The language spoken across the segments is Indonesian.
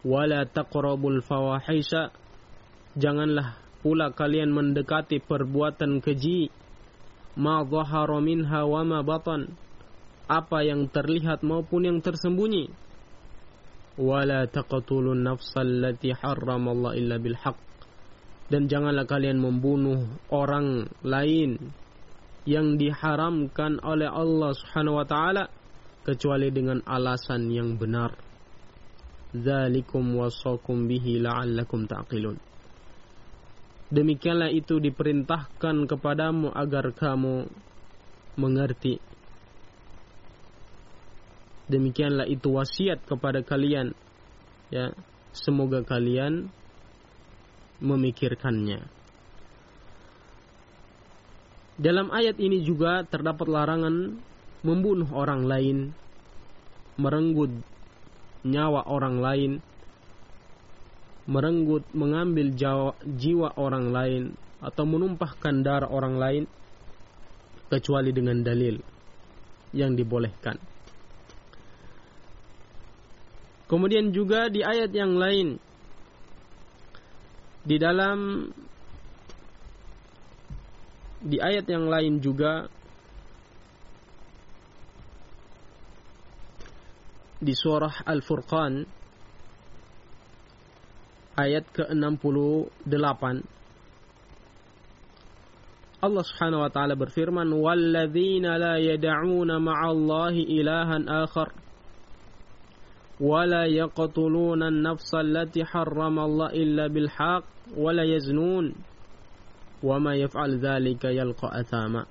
Wala taqrabul fawahisha, janganlah pula kalian mendekati perbuatan keji. Ma dhahara minha wa ma batan, apa yang terlihat maupun yang tersembunyi. Wala taqtulun nafsal lati harramallahu illa bil haqq, dan janganlah kalian membunuh orang lain yang diharamkan oleh Allah Subhanahu wa taala kecuali dengan alasan yang benar. Dzalikum wasaqum bihi la'allakum ta'qilun. Demikianlah itu diperintahkan kepadamu agar kamu mengerti. Demikianlah itu wasiat kepada kalian, ya, semoga kalian memikirkannya. Dalam ayat ini juga terdapat larangan membunuh orang lain, merenggut nyawa orang lain, merenggut, mengambil jiwa orang lain, atau menumpahkan darah orang lain, kecuali dengan dalil yang dibolehkan. Kemudian juga di ayat yang lain, di ayat yang lain juga, di surah Al-Furqan ayat ke-68, Allah Subhanahu wa taala berfirman, "Walladzina la yad'una ma'allahi ilahan akhar wa la yaqtuluna an-nafsa allati harramallahu illa bil haqq wa la yaznun wa ma yaf'al dzalika yalqa athama."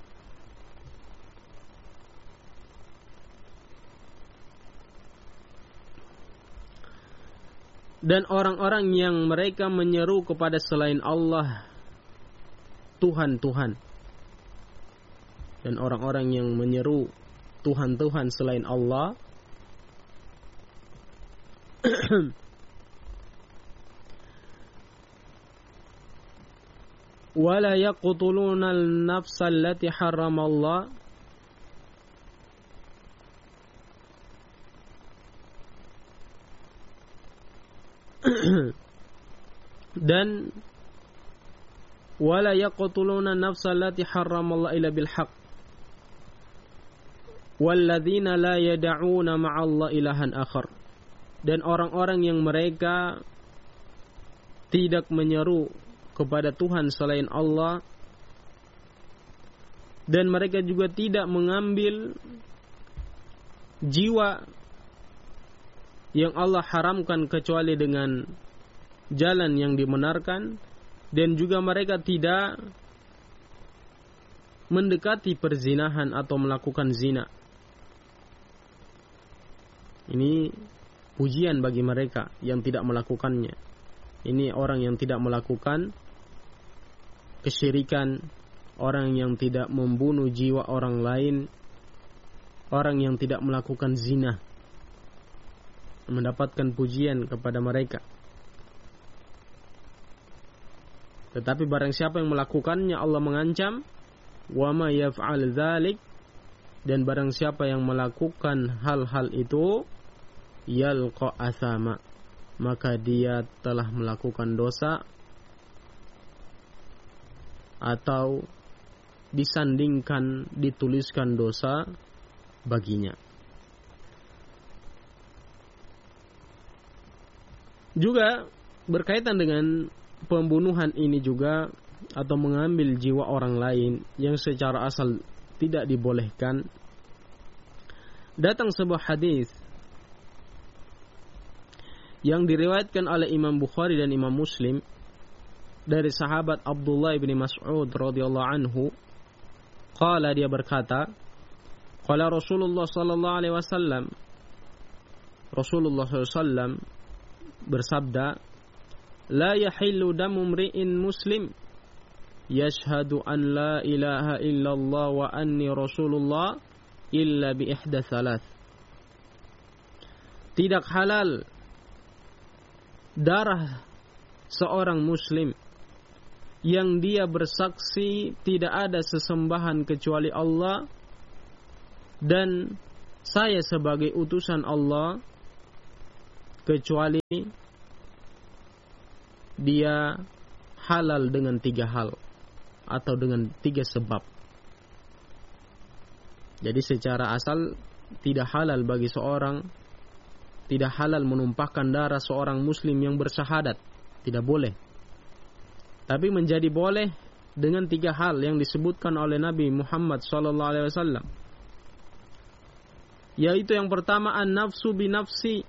Dan orang-orang yang mereka menyeru kepada selain Allah Tuhan-Tuhan, dan orang-orang yang menyeru Tuhan-Tuhan selain Allah wala yaqtuluna an-nafsa allati harramallah, dan wala yaqtuluna an-nafsa allati harramallahu illa bil haqq walladzina la yad'una ma'allahi ilahan akhar, dan orang-orang yang mereka tidak menyeru kepada Tuhan selain Allah, dan mereka juga tidak mengambil jiwa yang Allah haramkan kecuali dengan jalan yang dibenarkan, dan juga mereka tidak mendekati perzinahan atau melakukan zina. Ini pujian bagi mereka yang tidak melakukannya. Ini orang yang tidak melakukan kesyirikan, orang yang tidak membunuh jiwa orang lain, orang yang tidak melakukan zina, mendapatkan pujian kepada mereka. Tetapi barang siapa yang melakukannya, Allah mengancam, wa ma yaf'al dzalik, dan barang siapa yang melakukan hal-hal itu, yalqa athama, maka dia telah melakukan dosa atau disandingkan, dituliskan dosa baginya. Juga berkaitan dengan pembunuhan ini juga, atau mengambil jiwa orang lain yang secara asal tidak dibolehkan, datang sebuah hadis yang diriwayatkan oleh Imam Bukhari dan Imam Muslim dari sahabat Abdullah bin Mas'ud radhiyallahu anhu. Qala, dia berkata, qala Rasulullah sallallahu alaihi wasallam, Rasulullah sallallahu alaihi wasallam bersabda, la yahillu damu mri'in muslim yashhadu an la ilaha illallah wa anni rasulullah illa bi ihda thalath. Tidak halal darah seorang muslim yang dia bersaksi tidak ada sesembahan kecuali Allah dan saya sebagai utusan Allah, kecuali dia halal dengan 3 hal atau dengan 3 sebab. Jadi secara asal tidak halal bagi seorang, tidak halal menumpahkan darah seorang muslim yang bersyahadat, tidak boleh. Tapi menjadi boleh dengan 3 hal yang disebutkan oleh Nabi Muhammad SAW, yaitu yang pertama an-nafsu binafsi,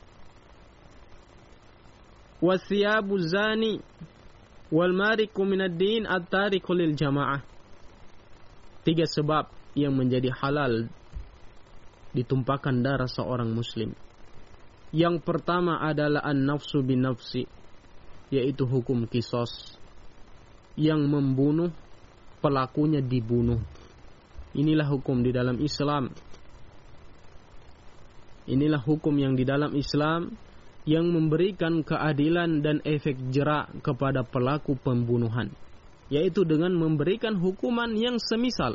wasiyabu zani, wal mariku minad din at-tariku lil jamaah. 3 sebab yang menjadi halal ditumpahkan darah seorang muslim. Yang pertama adalah an-nafsu binafsi, yaitu hukum qisas. Yang membunuh, pelakunya dibunuh. Inilah hukum di dalam Islam. Inilah hukum yang di dalam Islam yang memberikan keadilan dan efek jera kepada pelaku pembunuhan, yaitu dengan memberikan hukuman yang semisal.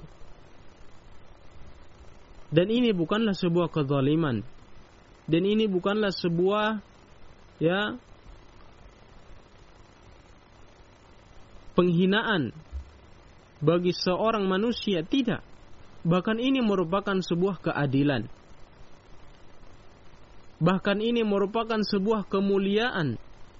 Dan ini bukanlah sebuah kezaliman, dan ini bukanlah sebuah penghinaan bagi seorang manusia, tidak. Bahkan ini merupakan sebuah keadilan. Bahkan ini merupakan sebuah kemuliaan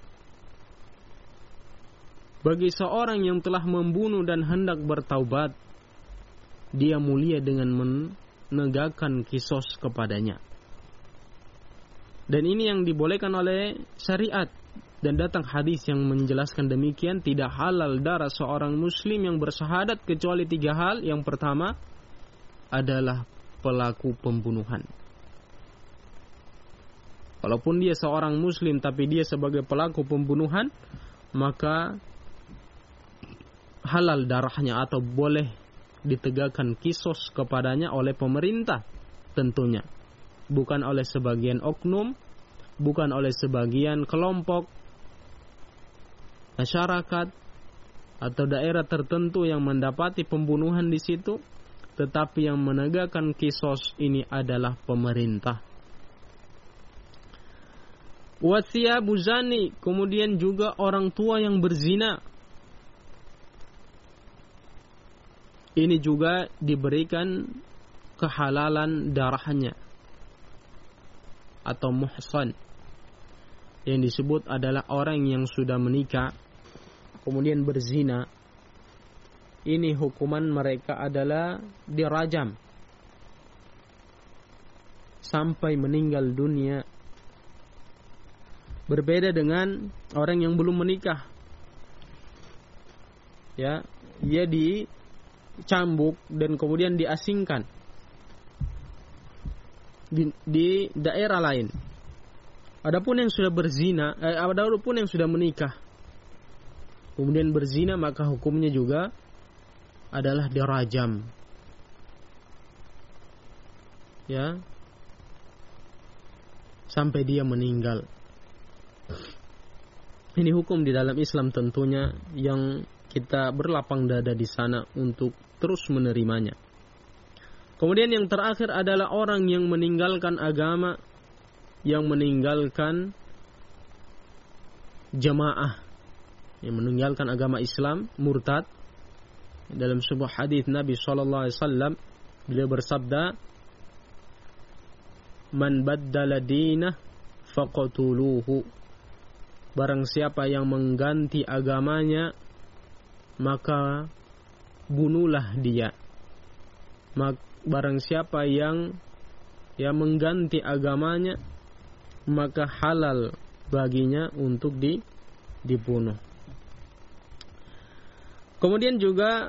bagi seorang yang telah membunuh dan hendak bertaubat. Dia mulia dengan menegakkan qisas kepadanya. Dan ini yang dibolehkan oleh syariat. Dan datang hadis yang menjelaskan demikian, tidak halal darah seorang muslim yang bersyahadat kecuali 3 hal. Yang pertama adalah pelaku pembunuhan. Walaupun dia seorang muslim tapi dia sebagai pelaku pembunuhan, maka halal darahnya atau boleh ditegakkan qisas kepadanya oleh pemerintah tentunya. Bukan oleh sebagian oknum, bukan oleh sebagian kelompok masyarakat atau daerah tertentu yang mendapati pembunuhan di situ, tetapi yang menegakkan qisas ini adalah pemerintah. Wasiyabu zani, kemudian juga orang tua yang berzina. Ini juga diberikan kehalalan darahnya atau muhsan. Yang disebut adalah orang yang sudah menikah kemudian berzina. Ini hukuman mereka adalah dirajam sampai meninggal dunia. Berbeda dengan orang yang belum menikah. Ya, dia dicambuk dan kemudian diasingkan di daerah lain. Adapun yang sudah berzina, adapun yang sudah menikah kemudian berzina, maka hukumnya juga adalah dirajam. Ya. Sampai dia meninggal. Ini hukum di dalam Islam tentunya yang kita berlapang dada di sana untuk terus menerimanya. Kemudian yang terakhir adalah orang yang meninggalkan agama, yang meninggalkan jamaah, yang meninggalkan agama Islam, murtad. Dalam sebuah hadis Nabi SAW, beliau bersabda, "Man baddala dinah faqtuluhu." Barang siapa yang mengganti agamanya, maka bunuhlah dia. Barang siapa yang mengganti agamanya, maka halal baginya untuk dibunuh. Kemudian juga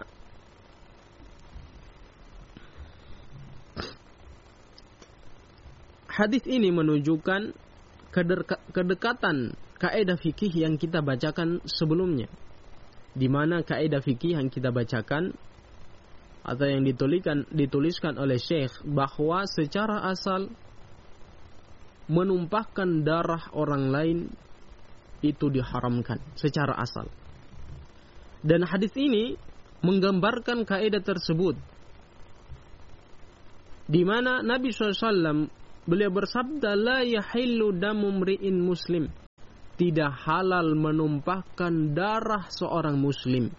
hadis ini menunjukkan kedekatan kaidah fikih yang kita bacakan sebelumnya, di mana kaidah fikih yang kita bacakan atau yang dituliskan oleh Syekh, bahwa secara asal menumpahkan darah orang lain itu diharamkan secara asal. Dan hadis ini menggambarkan kaidah tersebut, di mana Nabi SAW beliau bersabda, la yahillu damu mri'in muslim, tidak halal menumpahkan darah seorang muslim.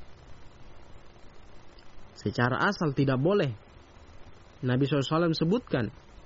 Secara asal tidak boleh. Nabi SAW sebutkan,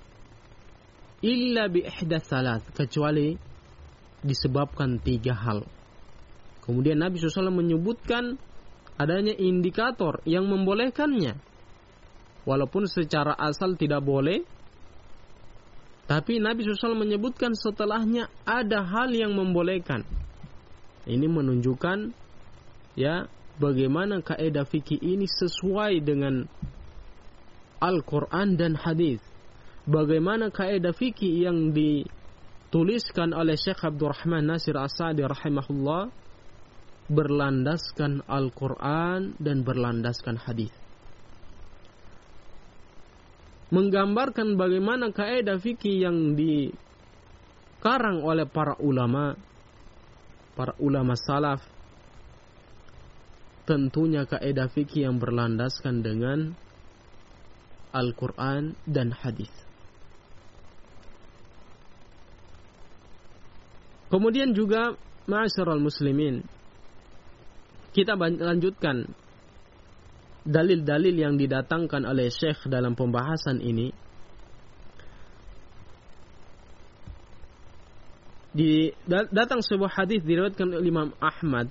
illa bi ihdath salat, kecuali disebabkan 3 hal. Kemudian Nabi SAW menyebutkan adanya indikator yang membolehkannya. Walaupun secara asal tidak boleh, tapi Nabi SAW menyebutkan setelahnya ada hal yang membolehkan. Ini menunjukkan ya bagaimana kaidah fikih ini sesuai dengan Al-Quran dan hadis. Bagaimana kaidah fikih yang dituliskan oleh Syekh Abdurrahman Nasir As-Sa'di rahimahullah berlandaskan Al-Quran dan berlandaskan hadis. Menggambarkan bagaimana kaidah fikih yang dikarang oleh para ulama salaf, tentunya kaidah fikih yang berlandaskan dengan Al-Quran dan hadis. Kemudian juga ma'asyiral muslimin, kita lanjutkan dalil-dalil yang didatangkan oleh Syekh dalam pembahasan ini. Datang sebuah hadis diriwayatkan oleh Imam Ahmad.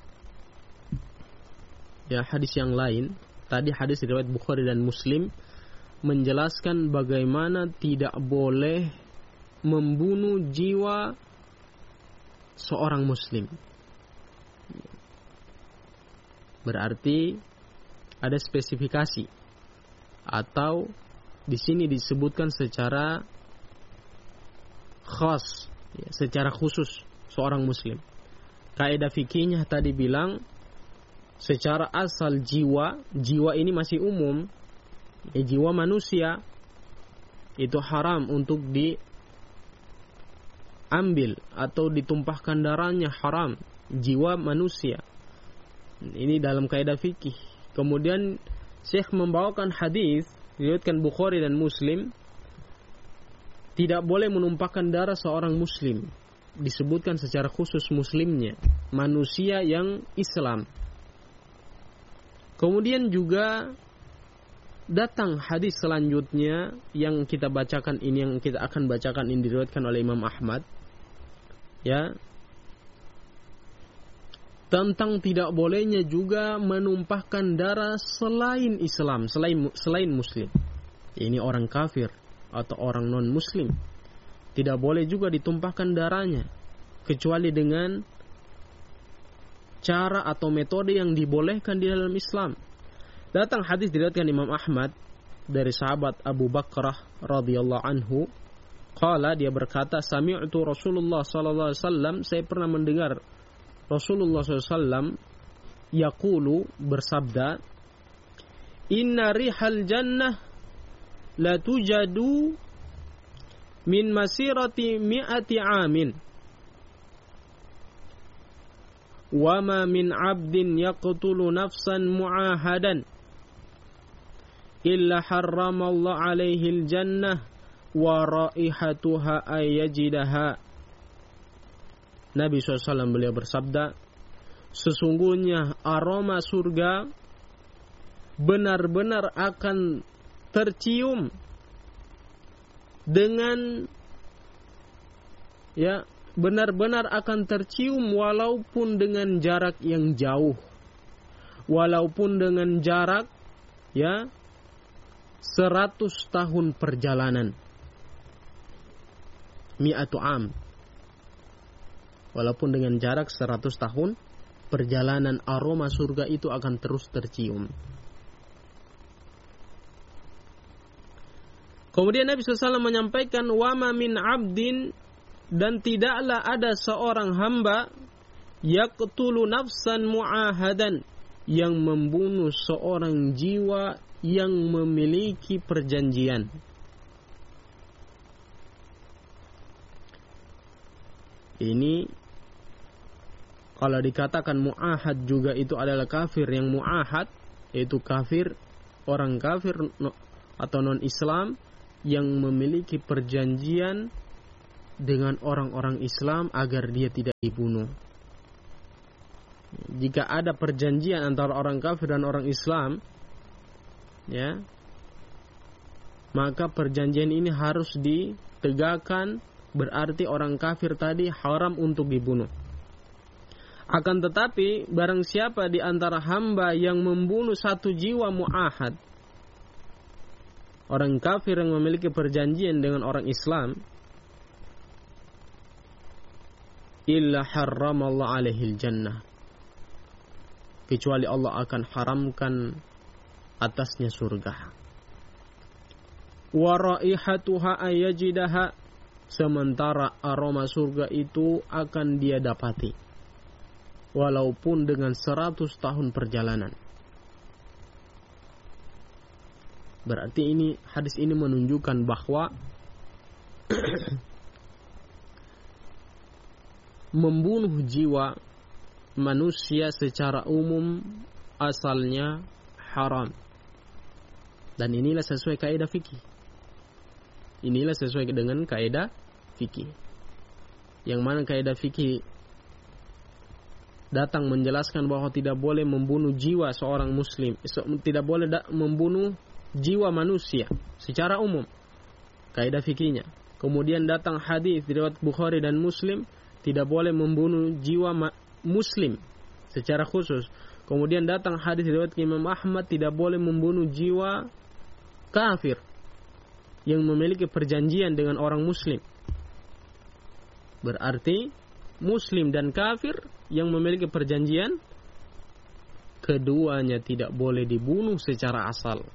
Ya, hadis yang lain, tadi hadis riwayat Bukhari dan Muslim menjelaskan bagaimana tidak boleh membunuh jiwa seorang muslim. Berarti ada spesifikasi, atau di sini disebutkan secara khas, ya, secara khusus seorang muslim. Kaidah fikihnya tadi bilang secara asal jiwa ini masih umum, ya, jiwa manusia itu haram untuk diambil atau ditumpahkan darahnya, haram jiwa manusia. Ini dalam kaidah fikih. Kemudian Syekh membawakan hadis diriwayatkan Bukhari dan Muslim, tidak boleh menumpahkan darah seorang muslim. Disebutkan secara khusus muslimnya, manusia yang Islam. Kemudian juga datang hadis selanjutnya yang kita bacakan ini, yang kita akan bacakan ini diriwayatkan oleh Imam Ahmad, ya, tentang tidak bolehnya juga menumpahkan darah selain Islam, selain muslim. Ini orang kafir atau orang non muslim, tidak boleh juga ditumpahkan darahnya kecuali dengan cara atau metode yang dibolehkan di dalam Islam. Datang hadis diriwayatkan Imam Ahmad dari sahabat Abu Bakrah radhiyallahu anhu, qala, dia berkata, sami'tu Rasulullah sallallahu alaihi wasallam, saya pernah mendengar Rasulullah SAW yaqulu, bersabda, inna rihal jannah la tujadu min masirati mi'ati amin wa ma min abdin yaqtulu nafsan mu'ahadan illa harramallahu alaihi al-jannah wa raihatuha ayyajidaha. Nabi SAW beliau bersabda, sesungguhnya aroma surga benar-benar akan tercium dengan, ya, benar-benar akan tercium walaupun dengan jarak yang jauh, walaupun dengan jarak, ya, 100 tahun perjalanan, mi'atu am, walaupun dengan jarak 100 tahun perjalanan, aroma surga itu akan terus tercium. Kemudian Nabi SAW menyampaikan, wama min abdin, dan tidaklah ada seorang hamba, yaqtulu nafsan mu'ahadan, yang membunuh seorang jiwa yang memiliki perjanjian. Ini kalau dikatakan mu'ahad juga itu adalah kafir yang mu'ahad, yaitu kafir, orang kafir atau non-Islam yang memiliki perjanjian dengan orang-orang Islam agar dia tidak dibunuh. Jika ada perjanjian antara orang kafir dan orang Islam, ya, maka perjanjian ini harus ditegakkan, berarti orang kafir tadi haram untuk dibunuh. Akan tetapi, barang siapa di antara hamba yang membunuh satu jiwa mu'ahad, orang kafir yang memiliki perjanjian dengan orang Islam, illa harramallahu alaihil jannah, kecuali Allah akan haramkan atasnya surga. Wa raihatuha ayajidaha, sementara aroma surga itu akan dia dapati walaupun dengan 100 tahun perjalanan. Berarti hadis ini menunjukkan bahwa membunuh jiwa manusia secara umum asalnya haram. Dan inilah sesuai kaidah fikih. Inilah sesuai dengan kaidah fikih. Yang mana kaidah fikih datang menjelaskan bahwa tidak boleh membunuh jiwa seorang muslim, tidak boleh membunuh jiwa manusia secara umum. Kaidah fikihnya. Kemudian datang hadis riwayat Bukhari dan Muslim, tidak boleh membunuh jiwa muslim secara khusus. Kemudian datang hadis riwayat Imam Ahmad, tidak boleh membunuh jiwa kafir yang memiliki perjanjian dengan orang muslim. Berarti muslim dan kafir yang memiliki perjanjian, keduanya tidak boleh dibunuh secara asal.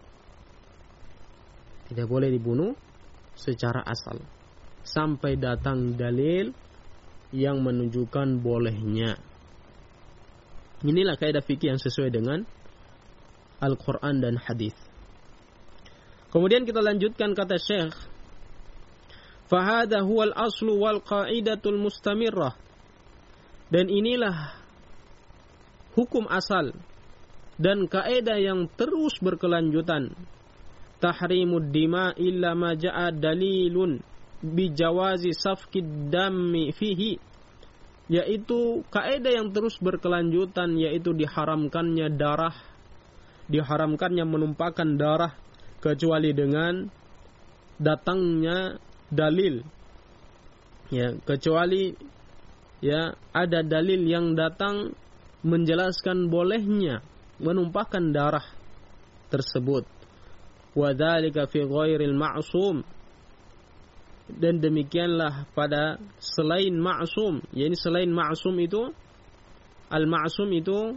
Tidak boleh dibunuh secara asal sampai datang dalil yang menunjukkan bolehnya. Inilah kaidah fikih yang sesuai dengan Al-Quran dan hadis. Kemudian kita lanjutkan kata Syekh, fahada huwal aslu wal qaidatul mustamirrah, dan inilah hukum asal dan kaidah yang terus berkelanjutan. Tahrimud dima illa ma ja'a dalilun bijawazi safkid dammi fihi, yaitu kaidah yang terus berkelanjutan, yaitu diharamkannya darah, diharamkannya menumpahkan darah kecuali dengan datangnya dalil, ya, kecuali ya ada dalil yang datang menjelaskan bolehnya menumpahkan darah tersebut. Wa dzalika fi ghairil ma'sum, dan demikianlah pada selain ma'sum. Yani selain ma'sum itu, al-ma'sum itu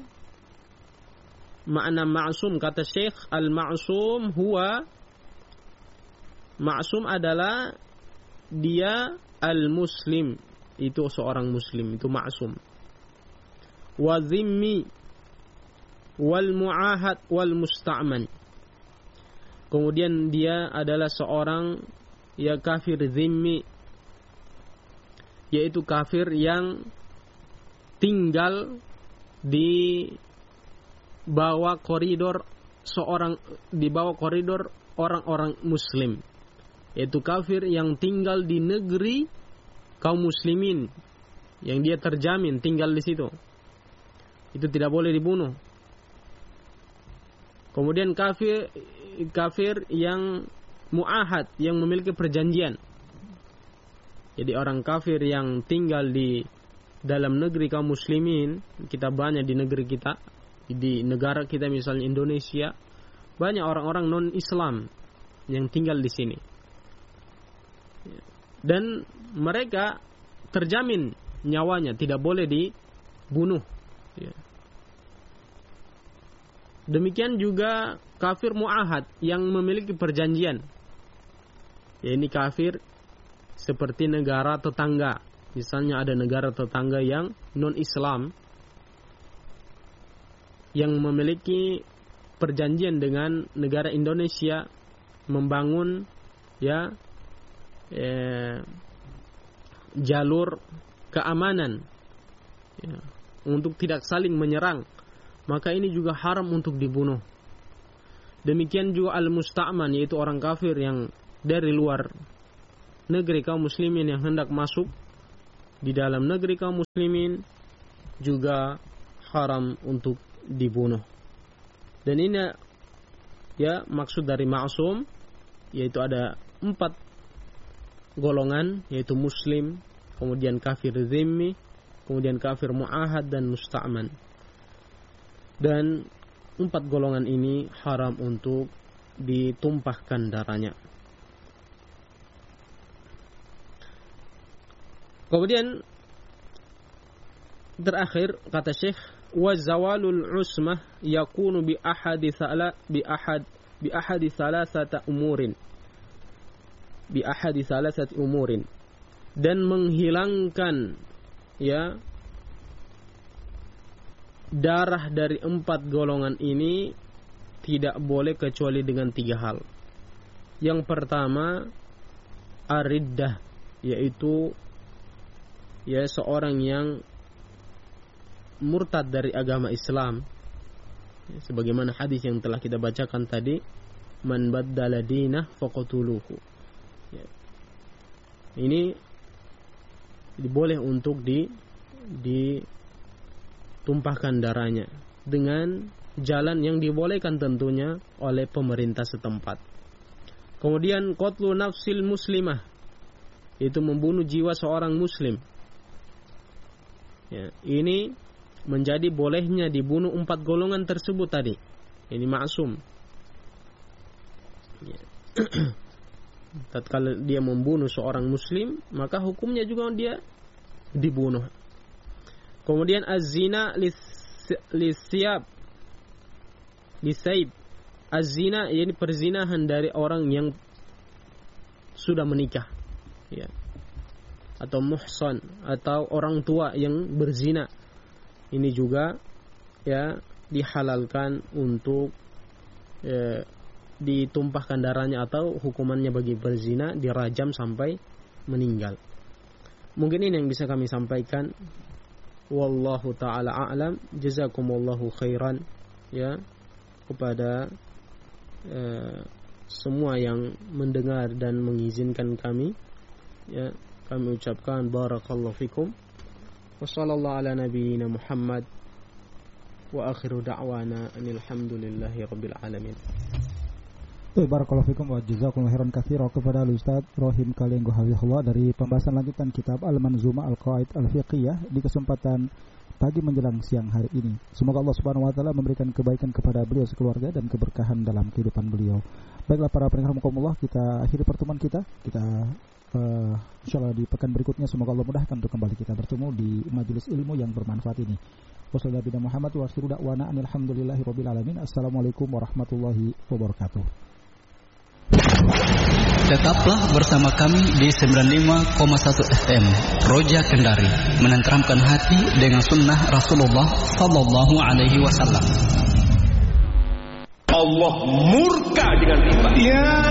makna ma'sum kata Syekh, al-ma'sum huwa, ma'sum adalah dia al-muslim, itu seorang muslim, itu ma'sum. Wa dhimmi wal mu'ahad wal musta'man, kemudian dia adalah seorang ya kafir zimmi, yaitu kafir yang tinggal di bawah koridor orang-orang muslim, yaitu kafir yang tinggal di negeri kaum muslimin, yang dia terjamin tinggal di situ, itu tidak boleh dibunuh. Kemudian kafir yang mu'ahad, yang memiliki perjanjian. Jadi orang kafir yang tinggal di dalam negeri kaum muslimin, kita banyak di negeri kita, di negara kita misalnya Indonesia, banyak orang-orang non-Islam yang tinggal di sini. Dan mereka terjamin nyawanya, tidak boleh dibunuh. Demikian juga kafir mu'ahad yang memiliki perjanjian. Ya, ini kafir seperti negara tetangga. Misalnya ada negara tetangga yang non-Islam yang memiliki perjanjian dengan negara Indonesia membangun jalur keamanan untuk tidak saling menyerang, maka ini juga haram untuk dibunuh. Demikian juga al-musta'man, yaitu orang kafir yang dari luar negeri kaum muslimin yang hendak masuk di dalam negeri kaum muslimin juga haram untuk dibunuh. Dan ini ya maksud dari ma'sum, yaitu ada 4 golongan, yaitu muslim, kemudian kafir zimmi, kemudian kafir mu'ahad dan musta'man. Dan 4 golongan ini haram untuk ditumpahkan darahnya. Kemudian terakhir kata Syekh, wa zawalul usmah yakunu bi ahadi salasati umurin, dan menghilangkan ya darah dari 4 golongan ini tidak boleh kecuali dengan 3 hal. Yang pertama, ar-riddah, yaitu ya seorang yang murtad dari agama Islam, ya, sebagaimana hadis yang telah kita bacakan tadi, man baddala dinah faqtuluhu. Ya. Ini boleh untuk ditumpahkan darahnya dengan jalan yang dibolehkan tentunya oleh pemerintah setempat. Kemudian qatlu nafsil muslimah, itu membunuh jiwa seorang muslim. Ya, ini menjadi bolehnya dibunuh 4 golongan tersebut tadi. Ini ma'sum. Ya. Tatkala dia membunuh seorang muslim, maka hukumnya juga dia dibunuh. Kemudian az-zina lisaib. Az-zina ini perzinahan dari orang yang sudah menikah, ya, atau muhsan, atau orang tua yang berzina. Ini juga ya dihalalkan untuk ditumpahkan darahnya, atau hukumannya bagi berzina dirajam sampai meninggal. Mungkin ini yang bisa kami sampaikan. Wallahu ta'ala a'lam. Jazakumullahu khairan ya kepada semua yang mendengar dan mengizinkan kami, ya, kami ucapkan barakallahu fikum. Wa sallallahu ala nabiyyina Muhammad wa akhiru da'wana alhamdulillahi rabbil alamin. Barakallahu fikum wa jazakumullahu khairan katsiran kepada Ustaz Rohim Kalenggo hafizahullah dari pembahasan lanjutan kitab Al-Manzumah Al-Qawaid Al-Fiqhiyah di kesempatan pagi menjelang siang hari ini. Semoga Allah Subhanahu wa taala memberikan kebaikan kepada beliau sekeluarga dan keberkahan dalam kehidupan beliau. Baiklah para pendengar rahimakumullah, kita akhiri pertemuan kita. Insyaallah di pekan berikutnya semoga Allah mudahkan untuk kembali kita bertemu di majelis ilmu yang bermanfaat ini. Wassalamualaikum warahmatullahi wabarakatuh. Alhamdulillahirabbil alamin. Assalamualaikum warahmatullahi wabarakatuh. Tetaplah bersama kami di 95,1 FM Roja Kendari, menenteramkan hati dengan sunnah Rasulullah Sallallahu Alaihi Wasallam. Allah murka dengan riba.